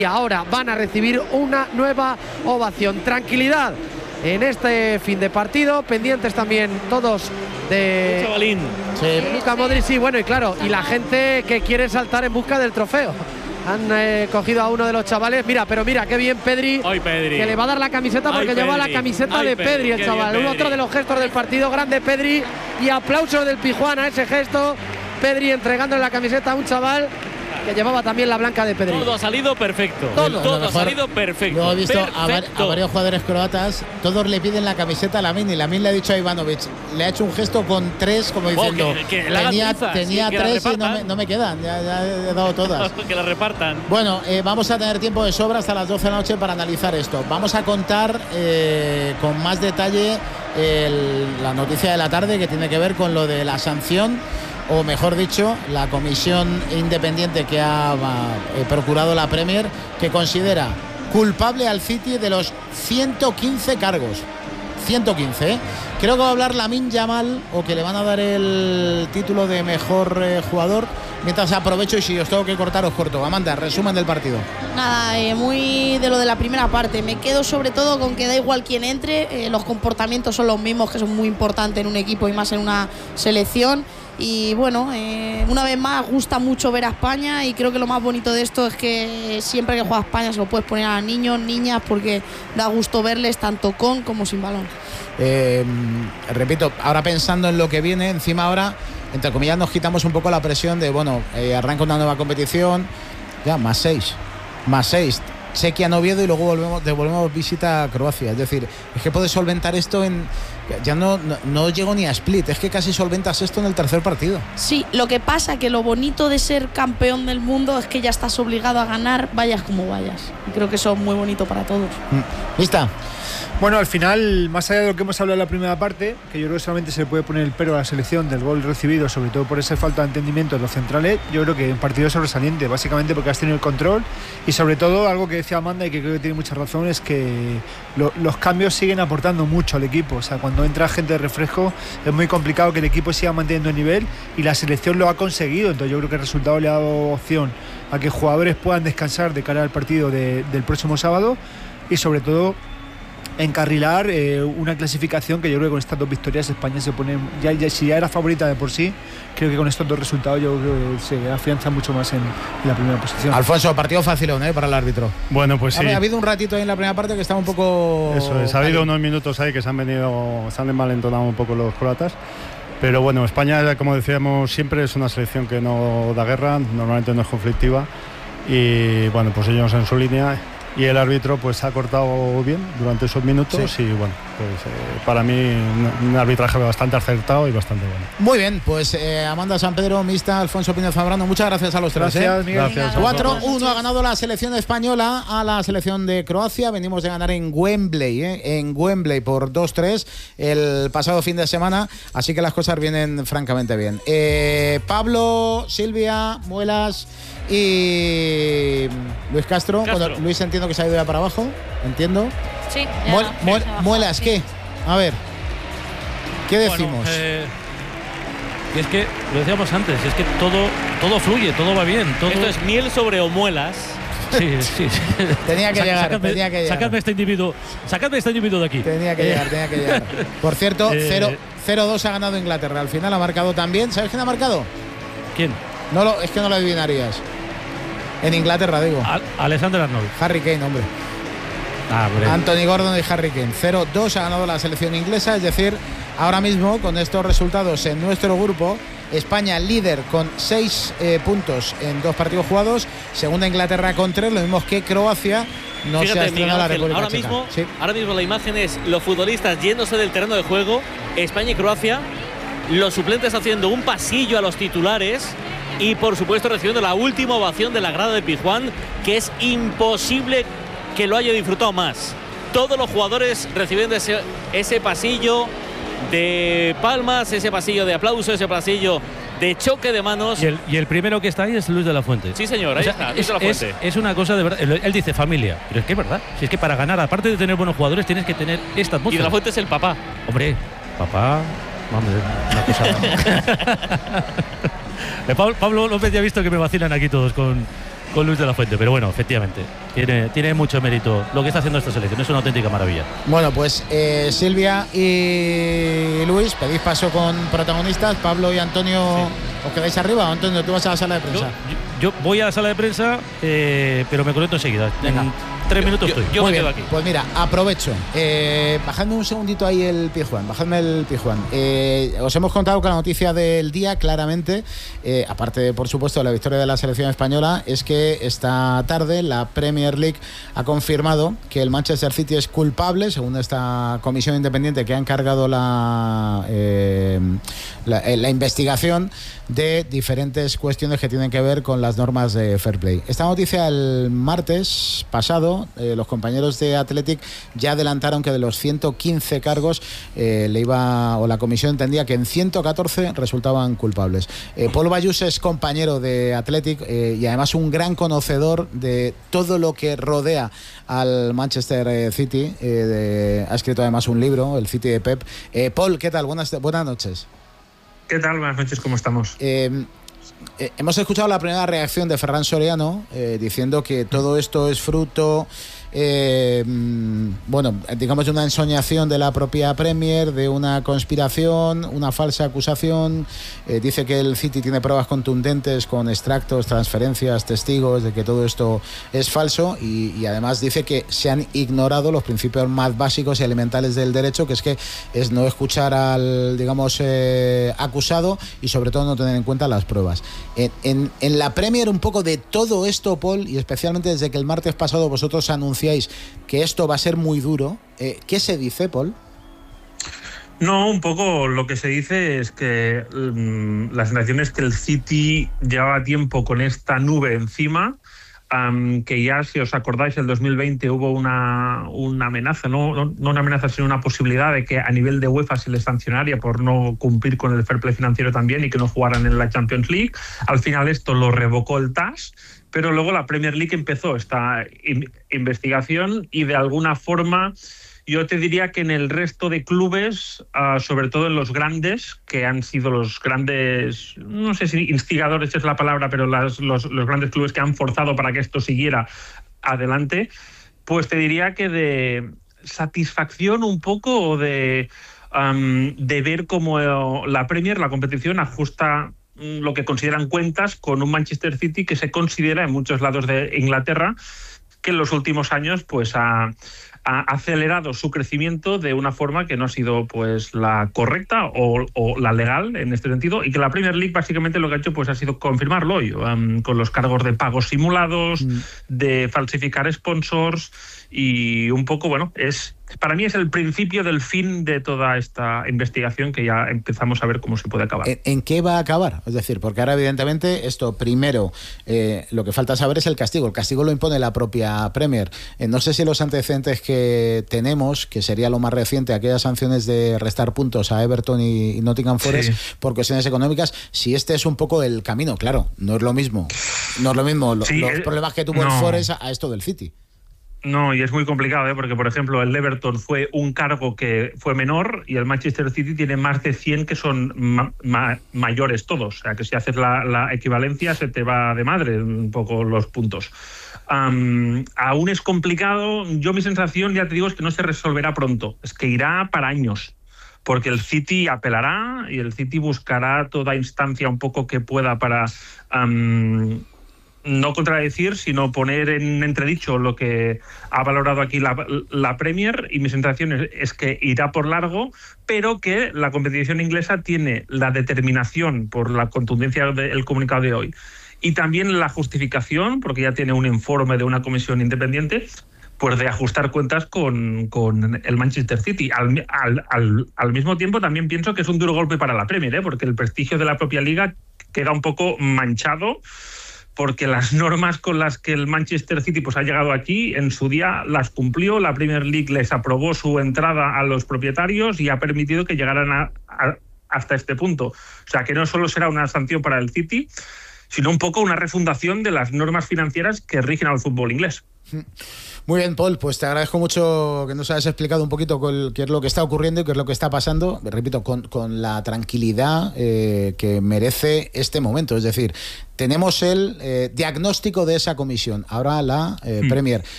Y ahora van a recibir una nueva ovación. Tranquilidad en este fin de partido, pendientes también todos de chavalín. Sí. Luka Modric, sí, bueno, y claro, y la gente que quiere saltar en busca del trofeo. Han cogido a uno de los chavales. Mira, pero mira, qué bien Pedri, que le va a dar la camiseta porque lleva la camiseta de Pedri, el chaval. Bien, otro de los gestos del partido, grande Pedri, y aplausos del Pijuán a ese gesto. Pedri entregándole la camiseta a un chaval que llevaba también la blanca de Pedri. Todo ha salido perfecto. Todo ha salido perfecto. Luego he visto a varios jugadores croatas, todos le piden la camiseta a Lamine, y Lamine le ha dicho a Ivanovic, le ha hecho un gesto con 3, como diciendo, tenía 3 y no me quedan, ya he dado todas. Que la repartan. Bueno, vamos a tener tiempo de sobra hasta las 12 de la noche para analizar esto. Vamos a contar con más detalle la noticia de la tarde, que tiene que ver con lo de la sanción, o mejor dicho, la comisión independiente que ha procurado la Premier, que considera culpable al City de los 115 cargos. 115, ¿eh? Creo que va a hablar Lamine Yamal, o que le van a dar el título de mejor jugador. Mientras aprovecho, y si os tengo que cortar, os corto. Amanda, resumen del partido. Nada, muy de lo de la primera parte. Me quedo sobre todo con que da igual quién entre, los comportamientos son los mismos, que son muy importantes en un equipo y más en una selección. Y bueno, una vez más gusta mucho ver a España, y creo que lo más bonito de esto es que siempre que juega España se lo puedes poner a niños, niñas, porque da gusto verles tanto con como sin balón. Repito, ahora pensando en lo que viene, encima ahora, entre comillas, nos quitamos un poco la presión de, bueno, arranca una nueva competición, ya, más 6. Chequia en Oviedo y luego devolvemos visita a Croacia. Es decir, es que puedes solventar esto ya no llego ni a Split, es que casi solventas esto en el tercer partido. Sí, lo que pasa que lo bonito de ser campeón del mundo es que ya estás obligado a ganar, vayas como vayas. Y creo que eso es muy bonito para todos. ¿Lista? Bueno, al final, más allá de lo que hemos hablado en la primera parte, que yo creo que solamente se le puede poner el pero a la selección del gol recibido, sobre todo por esa falta de entendimiento de los centrales, yo creo que un partido sobresaliente, básicamente porque has tenido el control, y sobre todo algo que decía Amanda y que creo que tiene mucha razón, es que los cambios siguen aportando mucho al equipo. O sea, cuando entra gente de refresco es muy complicado que el equipo siga manteniendo el nivel, y la selección lo ha conseguido. Entonces yo creo que el resultado le ha dado opción a que jugadores puedan descansar de cara al partido del próximo sábado, y sobre todo encarrilar una clasificación que yo creo que con estas 2 victorias España se pone, si ya era favorita de por sí, creo que con estos 2 resultados yo creo que se afianza mucho más en la primera posición. Alfonso, partido facilón para el árbitro. Bueno, pues sí. Ha habido un ratito ahí en la primera parte que estaba un poco... Eso es, ha habido unos minutos ahí que se han envalentonado un poco los croatas. Pero bueno, España, como decíamos siempre, es una selección que no da guerra, normalmente no es conflictiva, y bueno, pues ellos en su línea, y el árbitro pues ha cortado bien durante esos minutos, sí. Y bueno, pues para mí un arbitraje bastante acertado y bastante bueno. Muy bien, pues Amanda San Pedro, Mista, Alfonso Pino Zambrano, muchas gracias a los tres. Gracias, Miguel. Gracias. 4-1 ha ganado la selección española a la selección de Croacia. Venimos de ganar en Wembley por 2-3 el pasado fin de semana, así que las cosas vienen francamente bien. Pablo, Silvia, Muelas y Luis Castro. Bueno, Luis entiendo que se ha ido ya para abajo, entiendo. Sí. Muelas, ¿qué? A ver, ¿qué decimos? Y es que, lo decíamos antes, es que todo fluye, todo va bien. Esto es miel sobre homuelas. Sí. Tenía que llegar. Sacadme este individuo de aquí. Tenía que llegar. Por cierto, 0-2 ha ganado Inglaterra. Al final ha marcado también. ¿Sabes quién ha marcado? ¿Quién? Es que no lo adivinarías. En Inglaterra, digo. Alexander Arnold. Harry Kane, hombre. Anthony Gordon y Harry Kane. 0-2 ha ganado la selección inglesa. Es decir, ahora mismo, con estos resultados en nuestro grupo, España líder con 6 puntos en 2 partidos jugados. Segunda Inglaterra con 3, lo mismo que Croacia. No se ha estrenado la República Checa. Ahora mismo la imagen es los futbolistas yéndose del terreno de juego, España y Croacia, los suplentes haciendo un pasillo a los titulares y por supuesto recibiendo la última ovación de la grada de Pijuán, que es imposible que lo haya disfrutado más. Todos los jugadores recibiendo ese pasillo de palmas, ese pasillo de aplausos, ese pasillo de choque de manos. Y el primero que está ahí es Luis de la Fuente. Sí, señor, ahí está, Luis de la Fuente. Es una cosa de verdad. Él dice familia, pero es que es verdad. Si es que para ganar, aparte de tener buenos jugadores, tienes que tener esta atmósfera. Y de la Fuente es el papá. Hombre, papá. Vamos, una cosa. Pablo López, ya he visto que me vacilan aquí todos con con Luis de la Fuente. Pero bueno, efectivamente, tiene mucho mérito lo que está haciendo esta selección. Es una auténtica maravilla. Bueno, pues Silvia y Luis, pedís paso con protagonistas. Pablo y Antonio, ¿os quedáis arriba? Antonio, tú vas a la sala de prensa. Yo voy a la sala de prensa, pero me conecto enseguida. Venga. En 3 minutos estoy. Yo me quedo aquí. Pues mira, aprovecho. Bajadme un segundito ahí el Pizjuán. Bajadme el Pizjuán. Os hemos contado con la noticia del día, claramente, aparte, por supuesto, de la victoria de la selección española, es que esta tarde la Premier League ha confirmado que el Manchester City es culpable, según esta comisión independiente que ha encargado la investigación de diferentes cuestiones que tienen que ver con las normas de fair play. Esta noticia el martes pasado, los compañeros de Athletic ya adelantaron que de los 115 cargos la comisión entendía que en 114 resultaban culpables. Paul Bayús es compañero de Athletic y además un gran conocedor de todo lo que rodea al Manchester City. Ha escrito además un libro, El City de Pep. Paul, ¿qué tal? Buenas noches. ¿Qué tal? Buenas noches, ¿cómo estamos? Hemos escuchado la primera reacción de Ferran Soriano diciendo que todo esto es fruto, digamos, de una ensoñación de la propia Premier, de una conspiración, una falsa acusación. Dice que el City tiene pruebas contundentes con extractos, transferencias, testigos de que todo esto es falso y además dice que se han ignorado los principios más básicos y elementales del derecho, que es no escuchar al, digamos, acusado y sobre todo no tener en cuenta las pruebas. En la Premier, un poco de todo esto, Paul, y especialmente desde que el martes pasado vosotros anunciáis que esto va a ser muy duro, ¿qué se dice, Paul? No, un poco lo que se dice es que la sensación es que el City llevaba tiempo con esta nube encima, que ya, si os acordáis, el 2020 hubo una amenaza, no una amenaza, sino una posibilidad de que a nivel de UEFA se les sancionaría por no cumplir con el fair play financiero también y que no jugaran en la Champions League. Al final esto lo revocó el TAS, pero luego la Premier League empezó esta investigación y de alguna forma yo te diría que en el resto de clubes, sobre todo en los grandes, que han sido los grandes, no sé si instigadores es la palabra, pero los grandes clubes que han forzado para que esto siguiera adelante, pues te diría que de satisfacción un poco o de ver cómo la Premier, la competición, ajusta lo que consideran cuentas con un Manchester City que se considera en muchos lados de Inglaterra que en los últimos años pues ha acelerado su crecimiento de una forma que no ha sido pues la correcta o la legal en este sentido, y que la Premier League básicamente lo que ha hecho pues ha sido confirmarlo hoy, con los cargos de pagos simulados, de falsificar sponsors, y un poco, bueno, para mí es el principio del fin de toda esta investigación que ya empezamos a ver cómo se puede acabar. ¿En qué va a acabar? Es decir, porque ahora evidentemente esto primero, lo que falta saber es el castigo. El castigo lo impone la propia Premier. No sé si los antecedentes que tenemos, que sería lo más reciente, aquellas sanciones de restar puntos a Everton y Nottingham Forest por cuestiones económicas, si este es un poco el camino. Claro, no es lo mismo los problemas que tuvo el Forest a esto del City. No, y es muy complicado, porque, por ejemplo, el Everton fue un cargo que fue menor y el Manchester City tiene más de 100 que son mayores todos. O sea, que si haces la equivalencia se te va de madre un poco los puntos. Aún es complicado. Yo mi sensación, ya te digo, es que no se resolverá pronto. Es que irá para años. Porque el City apelará y el City buscará toda instancia un poco que pueda para... no contradecir, sino poner en entredicho lo que ha valorado aquí la Premier, y mi sensación es que irá por largo, pero que la competición inglesa tiene la determinación, por la contundencia del comunicado de hoy, y también la justificación, porque ya tiene un informe de una comisión independiente, pues de ajustar cuentas con el Manchester City. Al mismo tiempo también pienso que es un duro golpe para la Premier, porque el prestigio de la propia liga queda un poco manchado, porque las normas con las que el Manchester City pues ha llegado aquí, en su día las cumplió, la Premier League les aprobó su entrada a los propietarios y ha permitido que llegaran hasta este punto. O sea, que no solo será una sanción para el City, sino un poco una refundación de las normas financieras que rigen al fútbol inglés. Muy bien, Paul, pues te agradezco mucho que nos hayas explicado un poquito qué es lo que está ocurriendo y qué es lo que está pasando, repito, con la tranquilidad que merece este momento. Es decir, tenemos el diagnóstico de esa comisión, ahora la Premier.